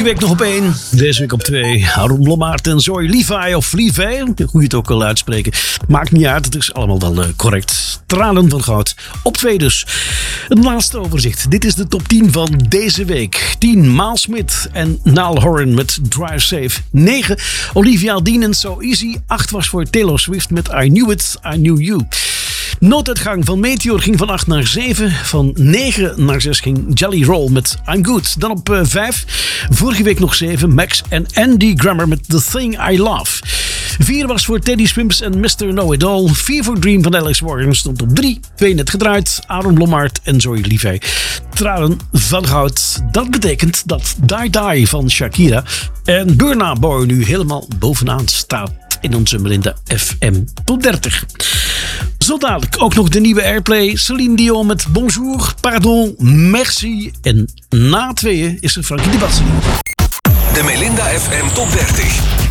week nog op 1, deze week op 2. Aaron Blommaert en Zoe Levi of Levi, hoe je het ook wil uitspreken. Maakt niet uit, het is allemaal wel correct. Tranen van goud. Op 2 dus. Een laatste overzicht. Dit is de top 10 van deze week. 10 Miles Smith en Niall Horan met Drive Safe. 9 Olivia Dean en So Easy. 8 was voor Taylor Swift met I Knew It, I Knew You. Nooduitgang van Meteor ging van 8 naar 7. Van 9 naar 6 ging Jelly Roll met I'm Good. Dan op 5. Vorige week nog 7. Max en Andy Grammer met The Thing I Love. 4 was voor Teddy Swims en Mr. Know-It-All. 4 voor Dream van Alex Warren stond op 3. 2 net gedraaid. Aaron Blommaert en Zoe Levi. Tranen van goud. Dat betekent dat Die Die van Shakira en Burna Boy nu helemaal bovenaan staat in onze Melinda FM Top 30. Zo dadelijk ook nog de nieuwe Airplay. Celine Dion met Bonjour, Pardon, Merci. En na 2 is er Frankie de Batseli. De Melinda FM Top 30.